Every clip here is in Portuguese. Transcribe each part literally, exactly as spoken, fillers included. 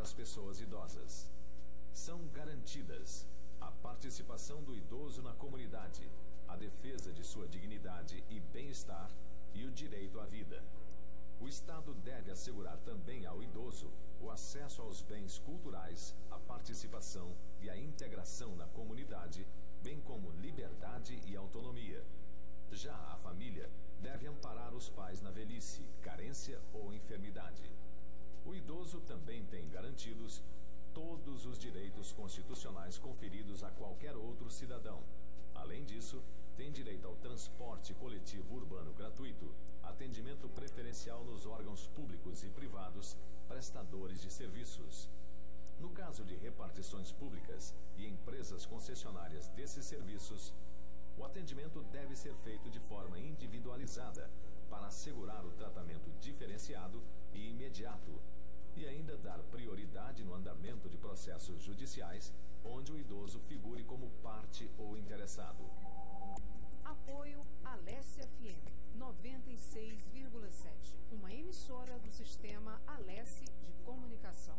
das pessoas idosas. São garantidas a participação do idoso na comunidade, a defesa de sua dignidade e bem-estar e o direito à vida. O Estado deve assegurar também ao idoso o acesso aos bens culturais, a participação e a integração na comunidade, bem como liberdade e autonomia. Já a família deve amparar os pais na velhice, carência ou enfermidade. O idoso também tem garantidos todos os direitos constitucionais conferidos a qualquer outro cidadão. Além disso, tem direito ao transporte coletivo urbano gratuito, atendimento preferencial nos órgãos públicos e privados, prestadores de serviços. No caso de repartições públicas e empresas concessionárias desses serviços, o atendimento deve ser feito de forma individualizada para assegurar o tratamento diferenciado e imediato e ainda dar prioridade no andamento de processos judiciais onde o idoso figure como parte ou interessado. Apoio Alesse F M noventa e seis vírgula sete, uma emissora do sistema Alesse de comunicação.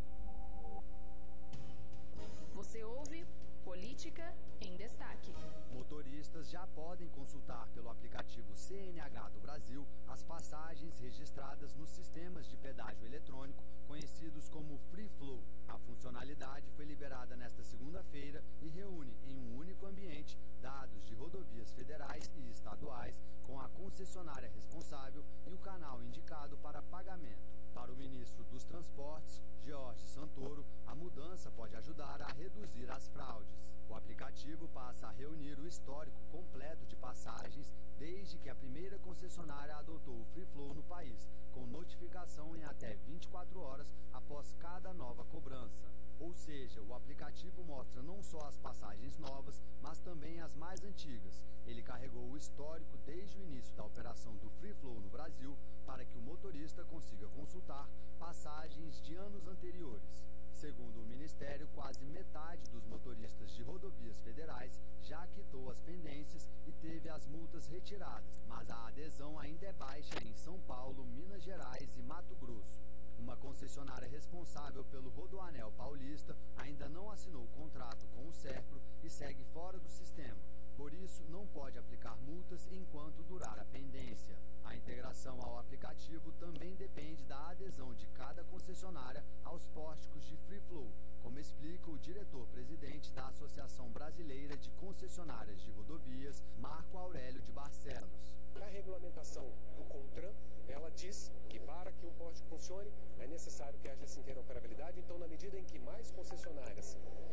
Você ouve Política em Destaque. Motoristas já podem consultar pelo aplicativo C N H do Brasil as passagens registradas nos sistemas de pedágio eletrônico conhecidos como Free Flow. A funcionalidade foi liberada nesta segunda-feira e reúne em um único ambiente dados de rodovias federais e estaduais com a concessionária responsável e o canal indicado para pagamento. Para o ministro dos Transportes, Jorge Santoro, a mudança pode ajudar a reduzir as fraudes. O aplicativo passa a reunir o histórico completo de passagens desde que a primeira concessionária adotou o Free Flow no país, com notificação em até vinte e quatro horas após cada nova cobrança. Ou seja, o aplicativo mostra não só as passagens novas, mas também as mais antigas. Ele carregou o histórico desde o início da operação do Free Flow no Brasil para que o motorista consiga consultar passagens de anos anteriores. Segundo o Ministério, quase metade dos motoristas de rodovias federais já quitou as pendências e teve as multas retiradas, mas a adesão ainda é baixa em São Paulo, Minas Gerais e Mato Grosso. Uma concessionária responsável pelo Rodoanel Paulista ainda não assinou o contrato com o Serpro e segue fora do sistema. Por isso, não pode aplicar multas enquanto durar a pendência. A integração ao aplicativo também depende da adesão de cada concessionária aos pórticos de Free Flow, como explica o diretor-presidente da Associação Brasileira de Concessionárias de Rodovias, Marco Aurélio de Barcelos. A regulamentação do CONTRAN, ela diz que para que um pórtico funcione, é necessário que haja essa interoperabilidade. Então, na medida em que mais concessionárias